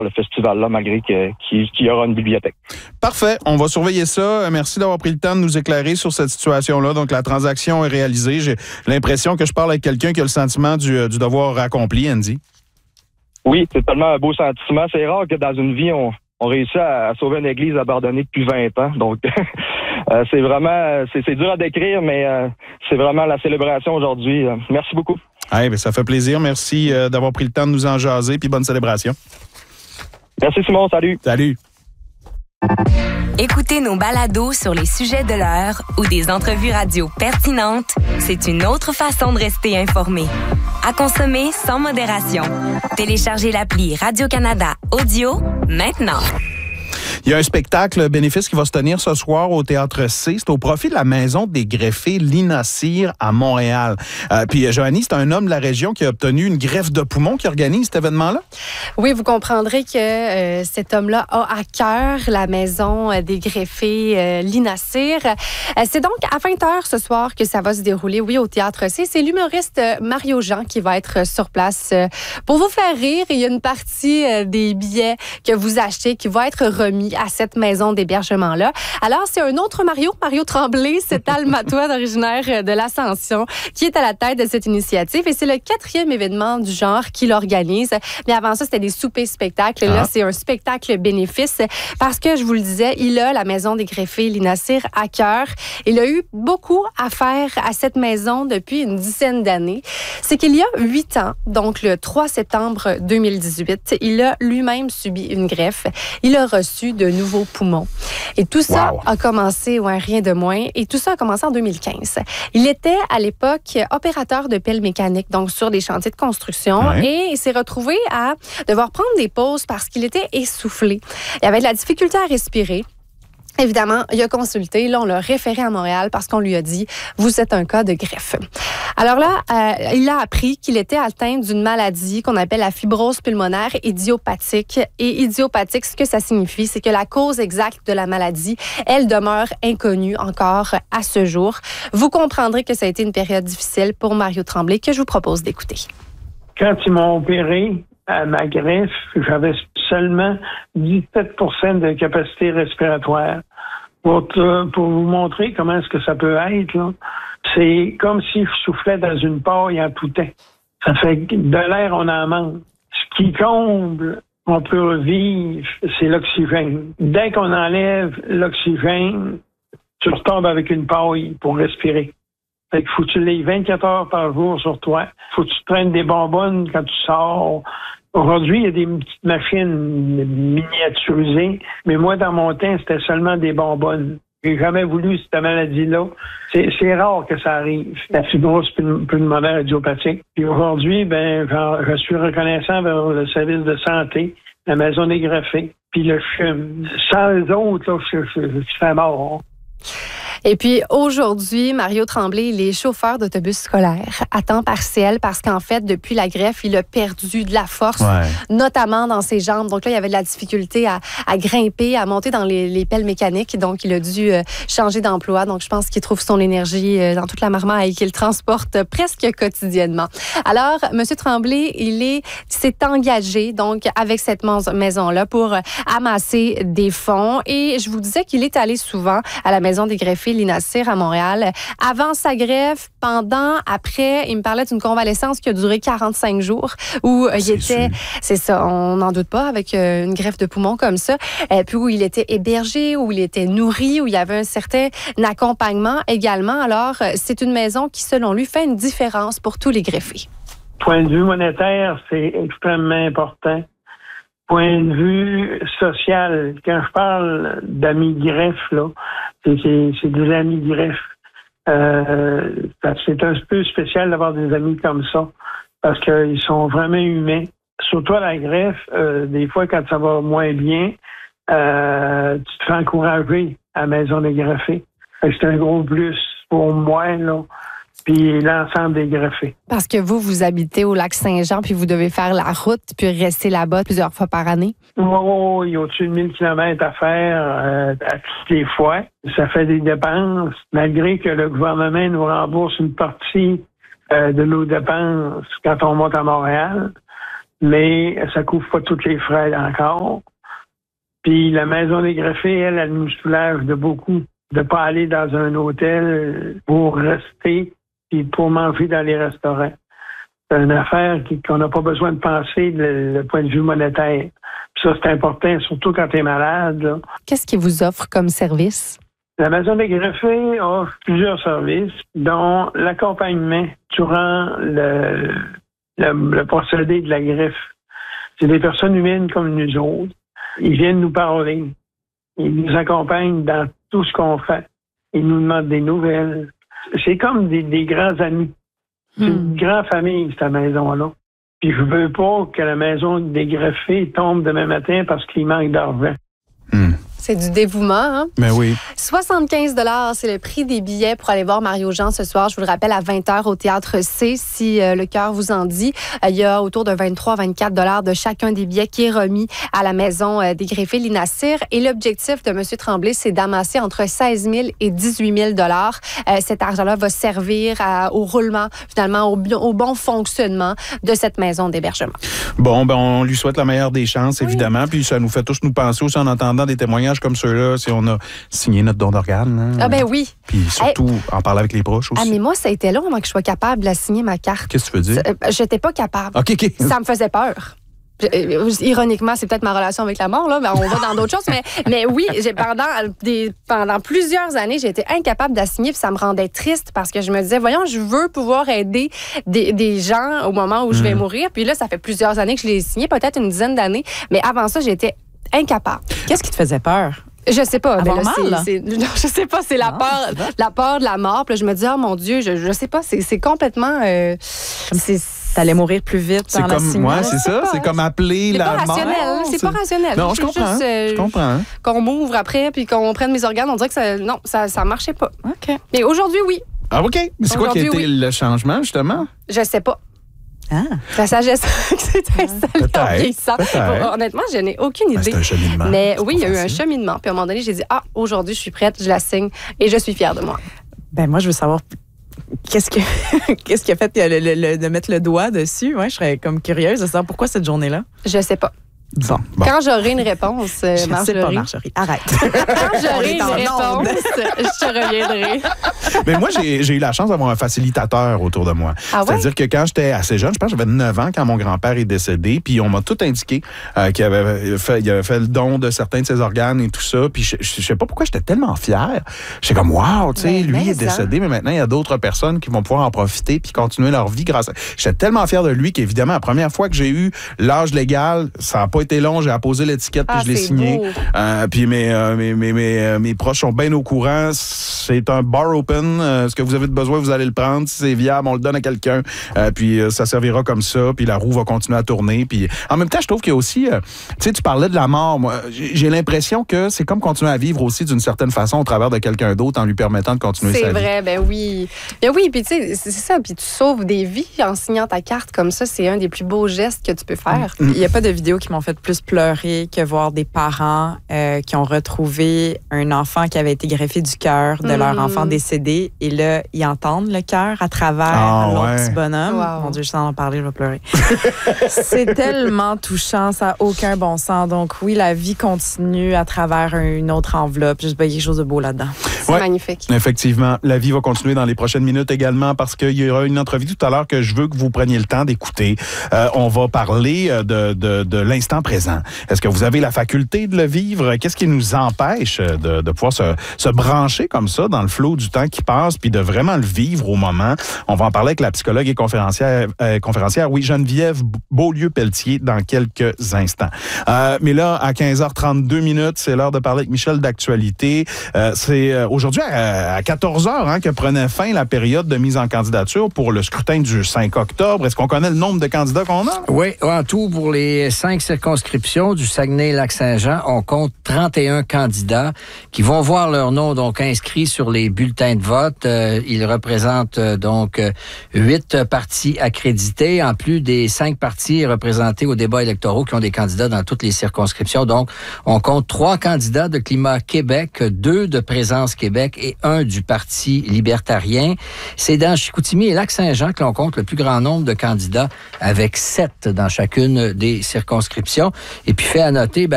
le festival-là, malgré qu'il y aura une bibliothèque. Parfait. On va surveiller ça. Merci d'avoir pris le temps de nous éclairer sur cette situation-là. Donc, la transaction est réalisée. J'ai l'impression que je parle avec quelqu'un qui a le sentiment du devoir accompli, Andy. Oui, c'est tellement un beau sentiment. C'est rare que dans une vie, on réussit à sauver une église abandonnée depuis 20 ans. Donc, c'est vraiment, c'est dur à décrire, mais c'est vraiment la célébration aujourd'hui. Merci beaucoup. Ben, ça fait plaisir. Merci d'avoir pris le temps de nous en jaser, puis bonne célébration. Merci Simon, salut. Salut. Écoutez nos balados sur les sujets de l'heure ou des entrevues radio pertinentes, c'est une autre façon de rester informé. À consommer sans modération. Téléchargez l'appli Radio-Canada Audio maintenant. Il y a un spectacle bénéfice qui va se tenir ce soir au Théâtre C. C'est au profit de la Maison des greffés Lina Cyr à Montréal. Puis, Joanie, c'est un homme de la région qui a obtenu une greffe de poumon qui organise cet événement-là? Oui, vous comprendrez que cet homme-là a à cœur la Maison des greffés Lina Cyr. C'est donc à 20h ce soir que ça va se dérouler, oui, au Théâtre C. C'est l'humoriste Mario Jean qui va être sur place pour vous faire rire. Il y a une partie des billets que vous achetez qui va être remis à cette maison d'hébergement-là. Alors, c'est un autre Mario Tremblay, cet almatois originaire de l'Ascension, qui est à la tête de cette initiative. Et c'est le 4e événement du genre qu'il organise. Mais avant ça, c'était des soupers-spectacles. Là, c'est un spectacle bénéfice parce que, je vous le disais, il a la maison des greffés Lina Cyr à cœur. Il a eu beaucoup à faire à cette maison depuis une dizaine d'années. C'est qu'il y a 8 ans, donc le 3 septembre 2018, il a lui-même subi une greffe. Il a reçu de nouveaux poumons. Et tout ça a commencé, rien de moins, et tout ça a commencé en 2015. Il était à l'époque opérateur de pelle mécanique, donc sur des chantiers de construction, et il s'est retrouvé à devoir prendre des pauses parce qu'il était essoufflé. Il avait de la difficulté à respirer. Évidemment, il a consulté. Là, on l'a référé à Montréal parce qu'on lui a dit « Vous êtes un cas de greffe ». Alors là, il a appris qu'il était atteint d'une maladie qu'on appelle la fibrose pulmonaire idiopathique. Et idiopathique, ce que ça signifie, c'est que la cause exacte de la maladie, elle demeure inconnue encore à ce jour. Vous comprendrez que ça a été une période difficile pour Mario Tremblay que je vous propose d'écouter. Quand ils m'ont opéré à ma greffe, j'avais seulement 17 % de capacité respiratoire. Pour vous montrer comment est-ce que ça peut être, là, c'est comme si je soufflais dans une paille en tout temps. Ça fait que de l'air, on en manque. Ce qui comble, on peut revivre, c'est l'oxygène. Dès qu'on enlève l'oxygène, tu retombes avec une paille pour respirer. Fait que faut que tu l'aies 24 heures par jour sur toi. Faut que tu prennes des bonbonnes quand tu sors. Aujourd'hui, il y a des petites machines miniaturisées, mais moi, dans mon temps, c'était seulement des bonbonnes. J'ai jamais voulu cette maladie-là. C'est rare que ça arrive, la fibrose pulmonaire idiopathique. Puis aujourd'hui, je suis reconnaissant vers le service de santé, la maison des greffés, puis le CHUM. Sans eux autres, là, je serais mort. Et puis aujourd'hui, Mario Tremblay, il est chauffeur d'autobus scolaire à temps partiel parce qu'en fait, depuis la greffe, il a perdu de la force, notamment dans ses jambes. Donc là, il avait de la difficulté à grimper, à monter dans les pelles mécaniques. Donc, il a dû changer d'emploi. Donc, je pense qu'il trouve son énergie dans toute la marmaille qu'il transporte presque quotidiennement. Alors, Monsieur Tremblay, il s'est engagé donc avec cette maison-là pour amasser des fonds. Et je vous disais qu'il est allé souvent à la maison des greffés Lina Cyr à Montréal. Avant sa greffe, pendant, après, il me parlait d'une convalescence qui a duré 45 jours où il était, c'est ça, on n'en doute pas, avec une greffe de poumon comme ça, puis où il était hébergé, où il était nourri, où il y avait un certain accompagnement également. Alors, c'est une maison qui, selon lui, fait une différence pour tous les greffés. Point de vue monétaire, c'est extrêmement important. Point de vue social, quand je parle d'amis greffes, là, c'est des amis greffes. C'est un peu spécial d'avoir des amis comme ça, parce qu'ils sont vraiment humains. Surtout à la greffe, des fois, quand ça va moins bien, tu te fais encourager à la maison des greffés. C'est un gros plus pour moi, là. Puis l'ensemble des greffés. Parce que vous habitez au Lac-Saint-Jean, puis vous devez faire la route, puis rester là-bas plusieurs fois par année? Oui, il y a au-dessus de 1000 km à faire à toutes les fois. Ça fait des dépenses, malgré que le gouvernement nous rembourse une partie de nos dépenses quand on monte à Montréal. mais ça couvre pas tous les frais encore. Puis la maison des greffés, elle nous soulage de beaucoup. De pas aller dans un hôtel pour rester et pour manger dans les restaurants. C'est une affaire qu'on n'a pas besoin de penser le point de vue monétaire. Puis ça, c'est important, surtout quand tu es malade. Là. Qu'est-ce qu'ils vous offrent comme service? La maison des greffés offre plusieurs services, dont l'accompagnement durant le procédé de la greffe. C'est des personnes humaines comme nous autres. Ils viennent nous parler. Ils nous accompagnent dans tout ce qu'on fait. Ils nous demandent des nouvelles. C'est comme des grands amis. C'est une grande famille, cette maison-là. Puis je veux pas que la maison des greffés tombe demain matin parce qu'il manque d'argent. C'est du dévouement, hein? Mais oui. 75 $, c'est le prix des billets pour aller voir Mario Jean ce soir. Je vous le rappelle, à 20h au Théâtre C, si le cœur vous en dit. Il y a autour de 23-24 $ de chacun des billets qui est remis à la Maison des greffés Lina Cyr. Et l'objectif de M. Tremblay, c'est d'amasser entre 16 000 et 18 000 $. Cet argent-là va servir au roulement, finalement, au bon fonctionnement de cette maison d'hébergement. Bon, ben on lui souhaite la meilleure des chances, évidemment. Puis ça nous fait tous nous penser aussi en entendant des témoignages comme ceux-là, si on a signé notre don d'organes. Hein? Ah ben oui. Puis surtout, en parler avec les proches aussi. Ah, mais moi, ça a été long avant que je sois capable de signer ma carte. Qu'est-ce que tu veux dire? J'étais pas capable. OK. Ça me faisait peur. Ironiquement, c'est peut-être ma relation avec la mort, là, mais on va dans d'autres choses. Mais oui, pendant plusieurs années, j'ai été incapable d'assigner, puis ça me rendait triste parce que je me disais, voyons, je veux pouvoir aider des gens au moment où je vais mourir. Puis là, ça fait plusieurs années que je l'ai signé, peut-être une dizaine d'années. Mais avant ça, j'étais incapable. Qu'est-ce qui te faisait peur? Je sais pas. Avoir mal? Non, je sais pas. C'est la peur de la mort. Puis là, je me dis, oh mon Dieu, je sais pas. C'est complètement... T'allais mourir plus vite dans la signation. Ouais, c'est ça. C'est comme appeler la mort. C'est pas rationnel. Non, je comprends. Je comprends. Qu'on m'ouvre après puis qu'on prenne mes organes, on dirait que ça marchait pas. OK. Mais aujourd'hui, oui. Ah, OK. C'est quoi qui a été le changement, justement? Je sais pas. Ah. La sagesse qui s'est installée en vieillissant. Honnêtement, je n'ai aucune idée. C'est un cheminement. Mais oui, il y a eu un cheminement. Puis à un moment donné, j'ai dit, aujourd'hui, je suis prête, je la signe et je suis fière de moi. Ben moi, je veux savoir qu'est-ce qui a fait de mettre le doigt dessus. Ouais, je serais comme curieuse de savoir pourquoi cette journée-là. Je sais pas. Bon. Quand j'aurai une réponse, Marjorie. C'est pas Marjorie. Arrête. Quand j'aurai une réponse, je te reviendrai. Mais moi, j'ai eu la chance d'avoir un facilitateur autour de moi. Ah ouais? C'est-à-dire que quand j'étais assez jeune, je pense que j'avais 9 ans quand mon grand-père est décédé, puis on m'a tout indiqué qu'il avait fait le don de certains de ses organes et tout ça. Puis je sais pas pourquoi j'étais tellement fier. J'étais comme, wow, tu sais, lui est décédé, mais maintenant, il y a d'autres personnes qui vont pouvoir en profiter puis continuer leur vie grâce à... J'étais tellement fier de lui qu'évidemment, la première fois que j'ai eu l'âge légal, ça n'a pas été long, j'ai apposé l'étiquette puis je l'ai signé. Puis mes proches sont bien au courant. C'est un bar open. Ce que vous avez besoin, vous allez le prendre. Si c'est viable, on le donne à quelqu'un. Puis ça servira comme ça. Puis la roue va continuer à tourner. Puis en même temps, je trouve qu'il y a aussi... tu sais, tu parlais de la mort. Moi, j'ai l'impression que c'est comme continuer à vivre aussi d'une certaine façon au travers de quelqu'un d'autre en lui permettant de continuer sa vie. C'est vrai, ben oui. Ben oui, puis tu sais, c'est ça. Puis tu sauves des vies en signant ta carte comme ça. C'est un des plus beaux gestes que tu peux faire. Il n'y a pas de vidéos qui m'ont fait plus pleurer que voir des parents qui ont retrouvé un enfant qui avait été greffé du cœur de leur enfant décédé. Et là, ils entendent le cœur à travers l'autre petit bonhomme. Wow. Mon Dieu, je sens en parler, je vais pleurer. C'est tellement touchant, ça n'a aucun bon sens. Donc oui, la vie continue à travers une autre enveloppe. Juste quelque chose de beau là-dedans. C'est magnifique. Effectivement. La vie va continuer dans les prochaines minutes également parce qu'il y aura une entrevue tout à l'heure que je veux que vous preniez le temps d'écouter. On va parler de l'instant présent. Est-ce que vous avez la faculté de le vivre? Qu'est-ce qui nous empêche de pouvoir se brancher comme ça dans le flot du temps qui passe puis de vraiment le vivre au moment? On va en parler avec la psychologue et conférencière Geneviève Beaulieu-Pelletier dans quelques instants. Mais là, à 15h32, c'est l'heure de parler avec Michel d'Actualité. C'est aujourd'hui à 14h que prenait fin la période de mise en candidature pour le scrutin du 5 octobre. Est-ce qu'on connaît le nombre de candidats qu'on a? Oui, en tout, pour les 5 circonscriptions du Saguenay-Lac-Saint-Jean, on compte 31 candidats qui vont voir leur nom donc inscrits sur les bulletins de vote. Ils représentent donc 8 partis accrédités, en plus des 5 partis représentés aux débats électoraux qui ont des candidats dans toutes les circonscriptions. Donc, on compte 3 candidats de Climat Québec, 2 de Présence Québec Québec et 1 du Parti libértarien. C'est dans Chicoutimi et Lac-Saint-Jean que l'on compte le plus grand nombre de candidats, avec 7 dans chacune des circonscriptions. Et puis, fait à noter,